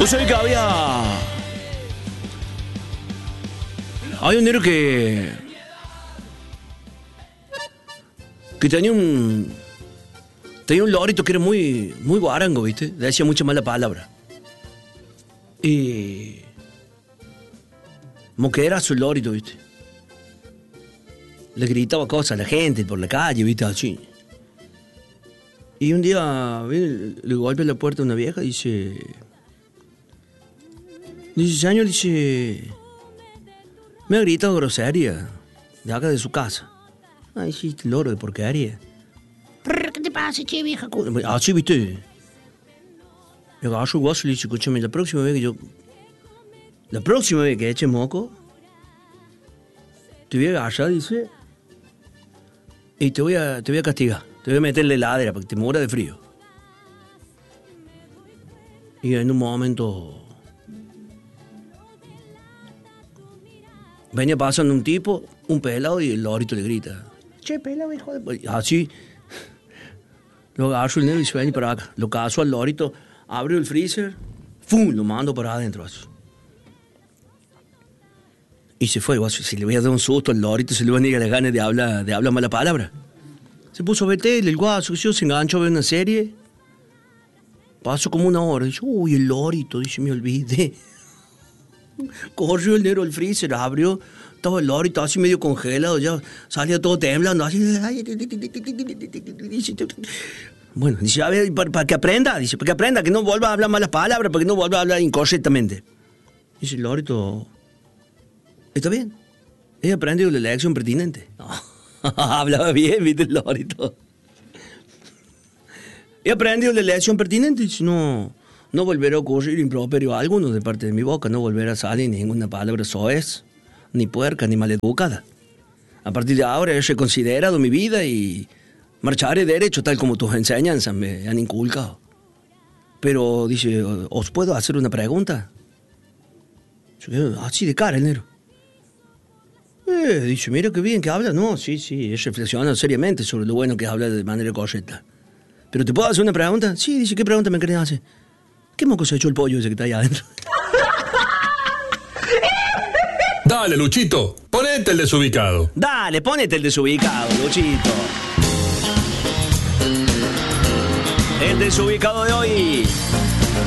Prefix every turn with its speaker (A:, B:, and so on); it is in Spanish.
A: O sea que hay un negro que tenía un lorito que era muy guarango, ¿viste? Le decía mucha mala palabra. Y moquerazo el lorito, ¿viste? Le gritaba cosas a la gente por la calle, ¿viste? Así. Y un día le golpea la puerta a una vieja y dice, señor, me ha gritado grosería de acá de su casa. Ay, sí, loro de porquería.
B: ¿Qué te pasa, che, vieja?
A: Así, ¿viste? Le agarró el guaso y le dice, escúchame, la próxima vez que eche moco, te voy a agarrar, dice, y te voy a castigar. Te voy a meter en la heladera para que te mueras de frío. Y en un momento venía pasando un tipo, un pelado, y el lorito le grita, che, pelado, hijo de... Así. Lo agarró el negro y dice, vení para acá. Lo cazó al lorito, abrió el freezer, ¡fum! Lo mandó para adentro. Así. Y se fue. Si le voy a dar un susto al lorito, se le van a ir a las ganas de hablar mala palabra. Se puso a ver tele, el guaso, se enganchó a ver una serie. Pasó como una hora. Dice, uy, el lorito, dice, me olvidé. Corrió el negro al freezer, abrió, estaba el lorito así medio congelado, ya salía todo temblando, así. Bueno, dice, a ver, para que aprenda, que no vuelva a hablar malas palabras, para que no vuelva a hablar incorrectamente. Dice, el lorito, ¿está bien? He aprendido la lección pertinente. Hablaba bien, viste, el lorito. He aprendido la lección pertinente, dice, no volverá a ocurrir improperio alguno de parte de mi boca, no volverá a salir ninguna palabra soez, ni puerca, ni maleducada. A partir de ahora he reconsiderado mi vida y marcharé derecho tal como tus enseñanzas me han inculcado. Pero, dice, ¿os puedo hacer una pregunta? Yo quedo así de cara el negro. Dice, mira qué bien que habla. No, sí, he reflexionado seriamente sobre lo bueno que habla de manera correcta. ¿Pero te puedo hacer una pregunta? Sí, dice, ¿qué pregunta me querés hacer? ¿Qué moco se echó el pollo ese que está ahí adentro?
C: Dale, Luchito, ponete el desubicado.
A: Dale, ponete el desubicado, Luchito. El desubicado de hoy